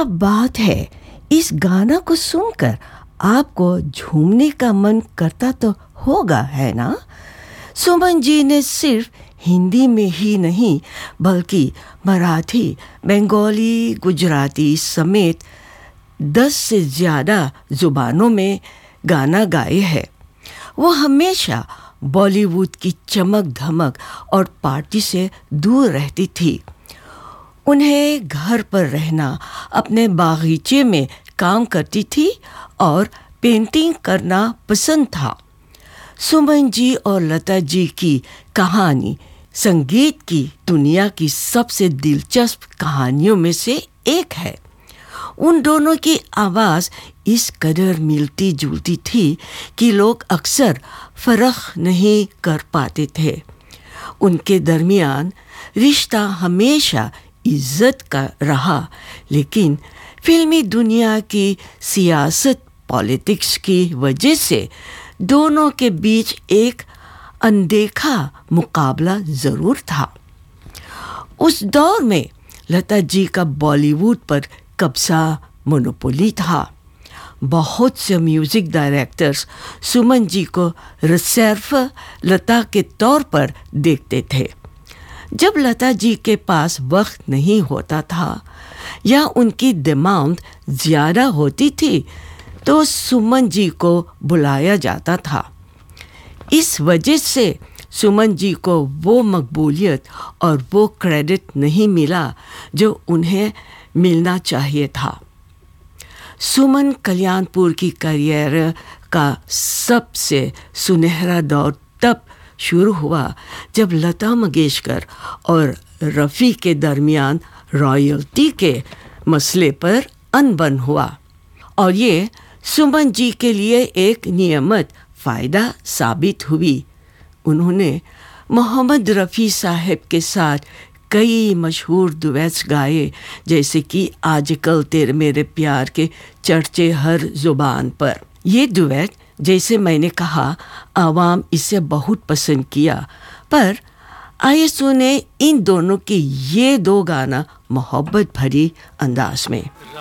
क्या बात है! इस गाना को सुनकर आपको झूमने का मन करता तो होगा, है ना? सुमन जी ने सिर्फ हिंदी में ही नहीं बल्कि मराठी, बंगाली, गुजराती समेत 10 से ज़्यादा ज़ुबानों में गाना गाए हैं। वो हमेशा बॉलीवुड की चमक धमक और पार्टी से दूर रहती थी। उन्हें घर पर रहना, अपने बागीचे में काम करती थी और पेंटिंग करना पसंद था। सुमन जी और लता जी की कहानी संगीत की दुनिया की सबसे दिलचस्प कहानियों में से एक है। उन दोनों की आवाज़ इस कदर मिलती जुलती थी कि लोग अक्सर फ़र्क नहीं कर पाते थे। उनके दरमियान रिश्ता हमेशा इज्जत का रहा, लेकिन फिल्मी दुनिया की सियासत पॉलिटिक्स की वजह से दोनों के बीच एक अनदेखा मुकाबला ज़रूर था। उस दौर में लता जी का बॉलीवुड पर कब्जा मोनोपोली था। बहुत से म्यूज़िक डायरेक्टर्स सुमन जी को रिजर्व लता के तौर पर देखते थे। जब लता जी के पास वक्त नहीं होता था या उनकी डिमांड ज़्यादा होती थी तो सुमन जी को बुलाया जाता था। इस वजह से सुमन जी को वो मकबूलियत और वो क्रेडिट नहीं मिला जो उन्हें मिलना चाहिए था। सुमन कल्याणपुर की करियर का सबसे सुनहरा दौर तब शुरू हुआ जब लता मंगेशकर और रफ़ी के दरमियान रॉयल्टी के मसले पर अनबन हुआ और ये सुमन जी के लिए एक नियमित फ़ायदा साबित हुई। उन्होंने मोहम्मद रफ़ी साहब के साथ कई मशहूर दुएट्स गाए, जैसे कि आजकल तेरे मेरे प्यार के चर्चे हर ज़ुबान पर। ये दुएट, जैसे मैंने कहा, आवाम इसे बहुत पसंद किया। पर आइए सुने इन दोनों की ये दो गाना मोहब्बत भरी अंदाज में।